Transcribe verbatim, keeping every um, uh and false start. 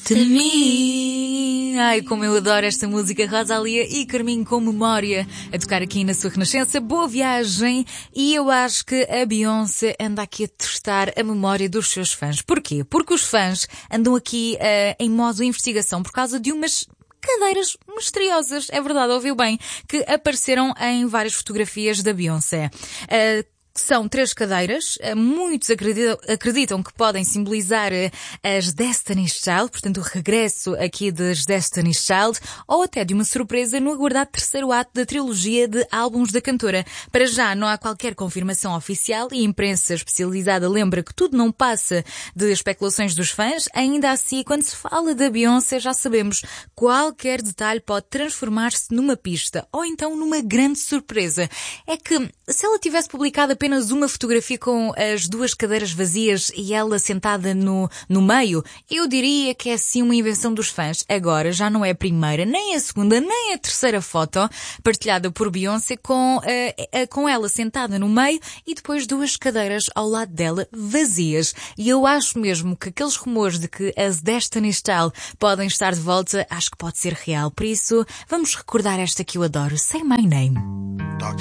de mim. Ai, como eu adoro esta música, Rosalía e Carminho com Memória, a tocar aqui na sua Renascença. Boa viagem. E eu acho que a Beyoncé anda aqui a testar a memória dos seus fãs. Porquê? Porque os fãs andam aqui uh, em modo investigação por causa de umas cadeiras misteriosas, é verdade, ouviu bem, que apareceram em várias fotografias da Beyoncé. Uh, São três cadeiras, muitos acreditam, acreditam que podem simbolizar as Destiny's Child, portanto o regresso aqui das Destiny's Child, ou até de uma surpresa no aguardado terceiro ato da trilogia de álbuns da cantora. Para já não há qualquer confirmação oficial e a imprensa especializada lembra que tudo não passa de especulações dos fãs. Ainda assim, quando se fala da Beyoncé, já sabemos, qualquer detalhe pode transformar-se numa pista ou então numa grande surpresa. É que se ela tivesse publicado apenas uma fotografia com as duas cadeiras vazias e ela sentada no, no meio, eu diria que é sim uma invenção dos fãs. Agora já não é a primeira, nem a segunda, nem a terceira foto partilhada por Beyoncé com, uh, uh, com ela sentada no meio e depois duas cadeiras ao lado dela vazias. E eu acho mesmo que aqueles rumores de que as Destiny's Child podem estar de volta, acho que pode ser real. Por isso, vamos recordar esta que eu adoro, Say My Name.